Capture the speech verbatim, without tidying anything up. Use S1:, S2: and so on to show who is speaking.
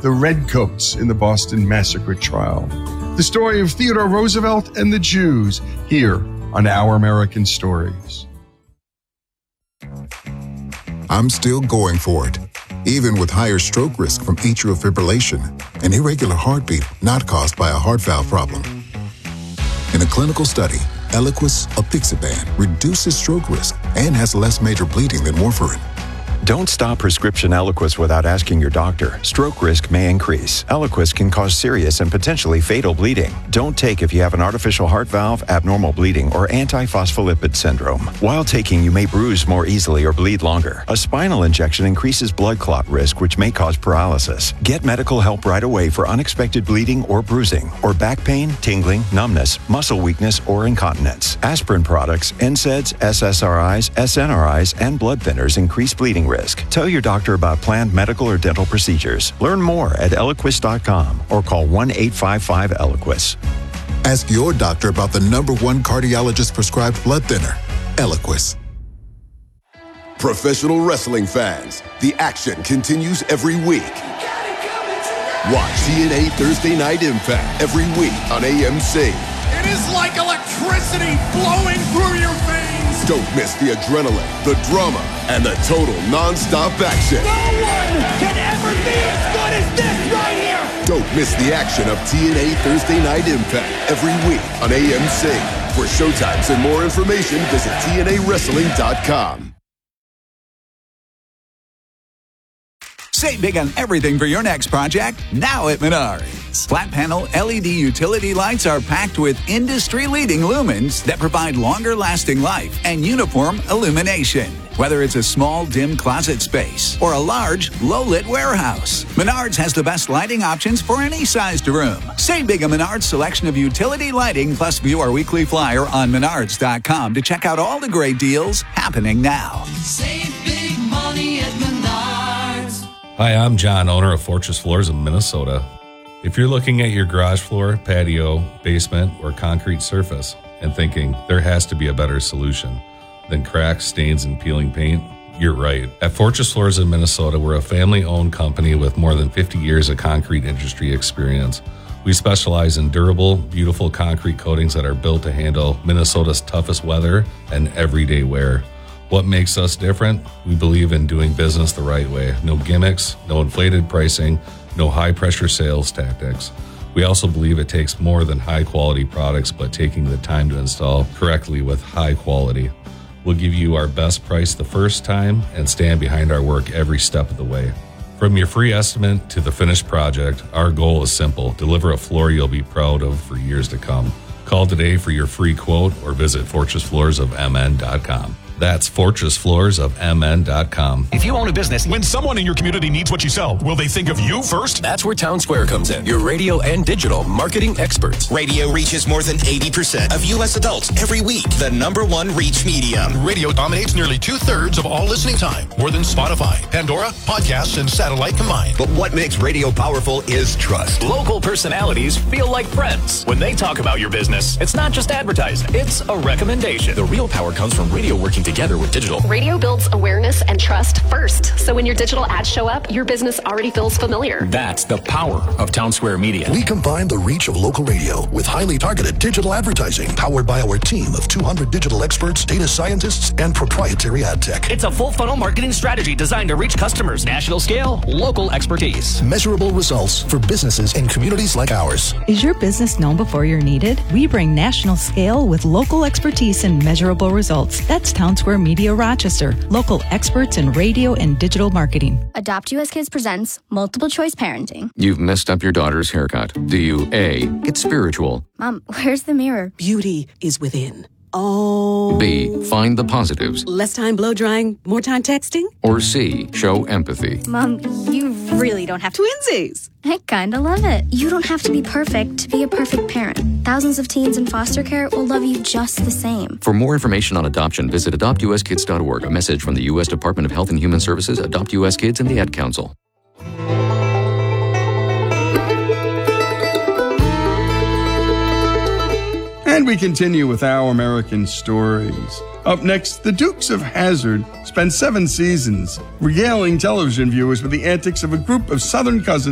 S1: the Redcoats in the Boston Massacre trial. The story of Theodore Roosevelt and the Jews here on Our American Stories.
S2: I'm still going for it, even with higher stroke risk from atrial fibrillation, an irregular heartbeat not caused by a heart valve problem. In a clinical study, Eliquis apixaban reduces stroke risk and has less major bleeding than warfarin.
S3: Don't stop prescription Eliquis without asking your doctor. Stroke risk may increase. Eliquis can cause serious and potentially fatal bleeding. Don't take if you have an artificial heart valve, abnormal bleeding, or antiphospholipid syndrome. While taking, you may bruise more easily or bleed longer. A spinal injection increases blood clot risk, which may cause paralysis. Get medical help right away for unexpected bleeding or bruising, or back pain, tingling, numbness, muscle weakness, or incontinence. Aspirin products, N SAIDs, S S R Is, S N R Is, and blood thinners increase bleeding risk. Tell your doctor about planned medical or dental procedures. Learn more at Eliquis dot com or call one eight five five Eliquis.
S2: Ask your doctor about the number one cardiologist prescribed blood thinner, Eliquis.
S4: Professional wrestling fans, the action continues every week. Watch T N A Thursday Night Impact every week on A M C.
S5: It is like electricity flowing through your veins.
S4: Don't miss the adrenaline, the drama, and the total non-stop action.
S5: No one can ever be as good as this right here.
S4: Don't miss the action of T N A Thursday Night Impact every week on A M C. For showtimes and more information, visit T N A wrestling dot com.
S6: Save big on everything for your next project now at Menards. Flat panel L E D utility lights are packed with industry-leading lumens that provide longer lasting life and uniform illumination. Whether it's a small, dim closet space or a large, low-lit warehouse, Menards has the best lighting options for any sized room. Save big on Menards' selection of utility lighting, plus view our weekly flyer on Menards dot com to check out all the great deals happening now.
S7: Save big money at Menards.
S8: Hi, I'm John, owner of Fortress Floors of Minnesota. If you're looking at your garage floor, patio, basement, or concrete surface and thinking there has to be a better solution than cracks, stains, and peeling paint, you're right. At Fortress Floors of Minnesota, we're a family-owned company with more than fifty years of concrete industry experience. We specialize in durable, beautiful concrete coatings that are built to handle Minnesota's toughest weather and everyday wear. What makes us different? We believe in doing business the right way. No gimmicks, no inflated pricing, no high-pressure sales tactics. We also believe it takes more than high-quality products, but taking the time to install correctly with high quality. We'll give you our best price the first time and stand behind our work every step of the way. From your free estimate to the finished project, our goal is simple: deliver a floor you'll be proud of for years to come. Call today for your free quote or visit fortress floors of m n dot com. That's fortress floors of m n dot com.
S9: If you own a business, when someone in your community needs what you sell, will they think of you first?
S10: That's where Town Square comes in. Your radio and digital marketing experts.
S11: Radio reaches more than eighty percent of U S adults every week. The number one reach medium.
S9: Radio dominates nearly two-thirds of all listening time. More than Spotify, Pandora, podcasts, and satellite combined.
S11: But what makes radio powerful is trust.
S10: Local personalities feel like friends. When they talk about your business, it's not just advertising. It's a recommendation. The real power comes from radio working together with digital.
S12: Radio builds awareness and trust first. So when your digital ads show up, your business already feels familiar.
S10: That's the power of Town Square Media.
S13: We combine the reach of local radio with highly targeted digital advertising powered by our team of two hundred digital experts, data scientists, and proprietary ad tech.
S10: It's a full funnel marketing strategy designed to reach customers. National scale, local expertise.
S13: Measurable results for businesses in communities like ours.
S14: Is your business known before you're needed? We bring national scale with local expertise and measurable results. That's Town Square Media Rochester, local experts in radio and digital marketing.
S15: Adopt U S Kids presents Multiple Choice Parenting.
S16: You've messed up your daughter's haircut. Do you A, get spiritual?
S15: Mom, where's the mirror?
S17: Beauty is within. Oh.
S16: B, find the positives.
S17: Less time blow drying, more time texting?
S16: Or C, show empathy.
S15: Mom, you really don't have to.
S17: Twinsies.
S15: I kinda love it. You don't have to be perfect to be a perfect parent. Thousands of teens in foster care will love you just the same.
S16: For more information on adoption, visit adopt u s kids dot org. A message from the U S Department of Health and Human Services, Adopt U S Kids, and the Ad Council.
S1: And we continue with Our American Stories. Up next, the Dukes of Hazzard spent seven seasons regaling television viewers with the antics of a group of Southern cousins